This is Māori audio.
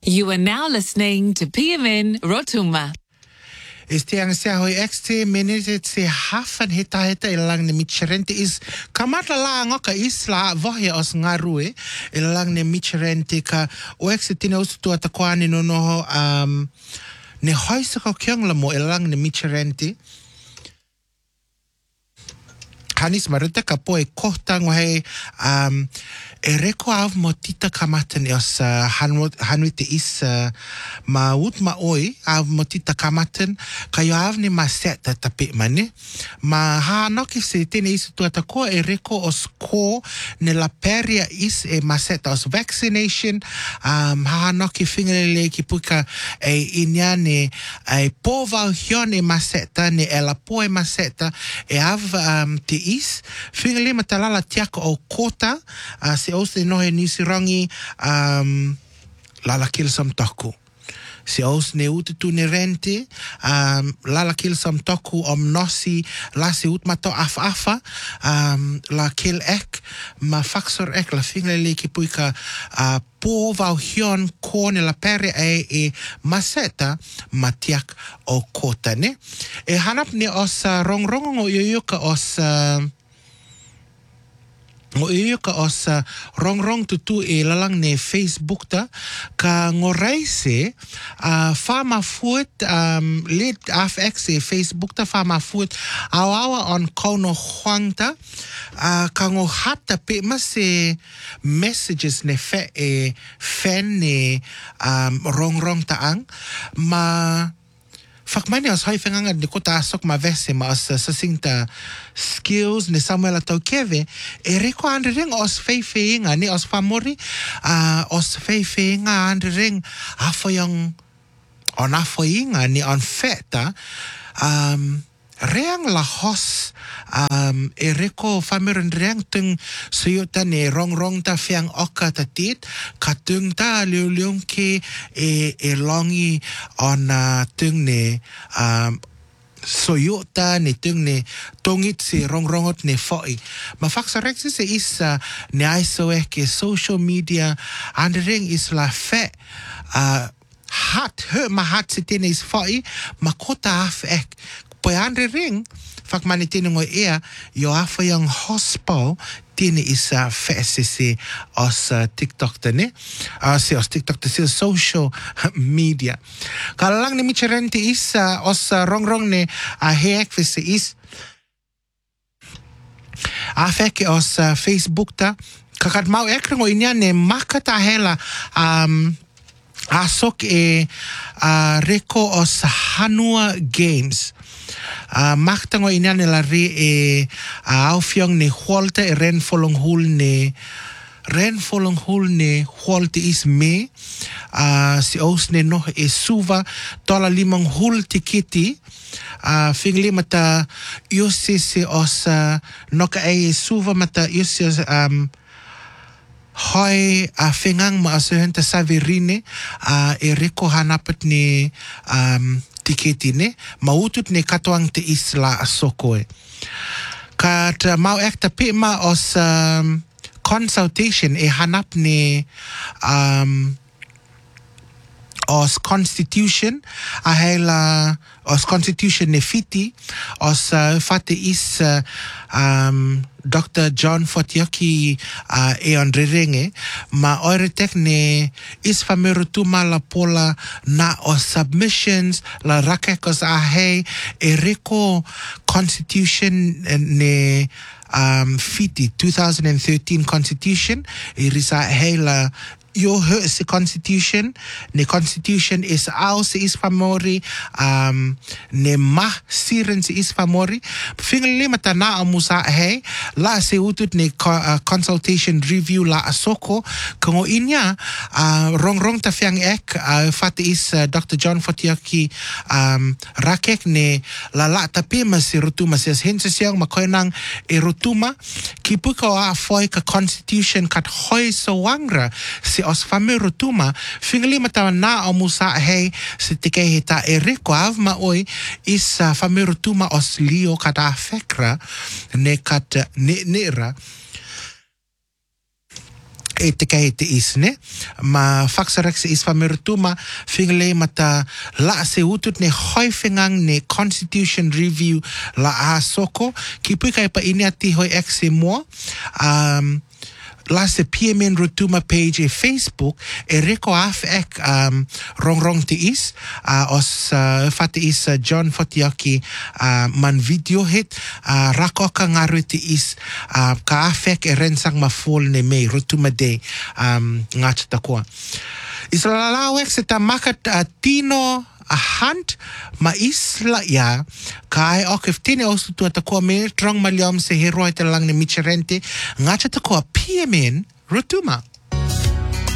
You are now listening to PMN Rotuma. Este ang siya hoy XT minute si hafan hita ilang ni Micherente is kamata lang ka isla vohia os ngarue ilang ni Micherente ka o XT tinus tu atakwani no ni hoisa ko kyang lamo ilang ni Micherente kanis marita ka po kohtang wahe reko av motita kamatan os hanwite is maut maoi av motita kamatan kayo av ni maseta tapi mane ma hanok se tene is tu atako reko os ko ne la peria is maseta os vaccination hanok fingerele ki puka inyane pova hione maseta ne ela poe maseta av te is fingerele matalala tiako o kota se os no he nisirangi lala kil sam taku se os ne utu ne rente lala kil sam taku nosi la se ut mato afa la kil ek ma faxor ek la fingle ki puika po vau hion kone la pere e maseta matiak o kota ne e hanap ne os rongrong o yoyoka os o ka os rongrong tutu lalang ne Facebook ta ka ngoraise fama foot lit afx Facebook ta fama foot awawa on kono huangta ka ngo hata pe mas messages ne fan ne rongrong taang ma fakmani as hai fenganga de kota sok ma vese ma as sasinta skills ne Samuel atau keve reko andring os feifeinga ni os famori os feifeinga andring afoyang on afoyinga ni on feta reang la hos reko fameren reang tung suyota ne rongrong ta fiang oka tatit katung ta liuliung ke longi on tung ne soyota ne tung ne tongit si rongrongot ne foi ma faksa rex se is ne aiso ke social media andring is la fe hat ma hat se tene is foi ma kota af ek Poi andre ring fak mani tine ngo yo afa yang hospo tine is fesisi os TikTok tene si os TikTok te si social media kalang ni Micherente is os rongrong ne heek vese is afek os Facebook ta kakat mau ekrengo inya ne makata hela asok reko os Hanua Games maktango inan la re aufyong ne holte ren folong hul ne holte is me si os ne no suva tola limang hul tikiti fingli mata yosi se os noka suva mata yosi hoi fengang ma asehenta savirine reko hanapet ne tiketi ne mautut ne katoang te isla asokoe kat mau ekta pe ma os consultation hanap ne os constitution ahela os constitution ne fiti os fate is Dr. John Fotiaki Andre Renge ma oiretek ne is famerutuma la pola na o submissions la rakekos reko constitution ne fiti 2013 constitution irisa la yo se constitution is aus is famori ne ma siren is famori fingerle mata na amusa la se utut ne consultation review la asoko kongo inya rongrong ta fiang ek fat is Dr. John Fotiaki rakek ne la tapi masih rutuma ses hense siang makoinang rutuma kipuko foi ka constitution kat hoi so wangra si os famerutuma fingali mata na amusa se tike hita reko av ma oi is famerutuma os lio kata fekra ne kat nera e te kei te is, ne? Ma whaksarak se is whamerutuma, whingale mata la se utut ne hoifengang ne Constitution Review la a soko, ki pui kai pa ini ati hoi ek se mua, la se PMN Rotuma page e Facebook e reko af ek rong te is os fate is John Fotiaki man video hit rako ka ngaru te is ka af ek e rensang ma fall ne mei Rotuma Day ngach takua Israel ek se tamaka tino a hunt ma isla ya kai ok if tine osu tu atakoa me trong maliam se heroi te lang ne micherente ngacha takoa PMN Rotuma.